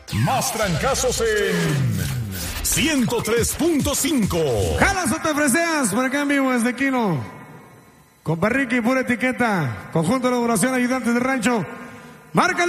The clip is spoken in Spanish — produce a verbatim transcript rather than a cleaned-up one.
Más trancazos en ciento tres punto cinco. Jalas o te freseas, por acá en vivo desde Quino. Con Ricky, pura etiqueta. Conjunto de elaboración, ayudantes de rancho. Márcale.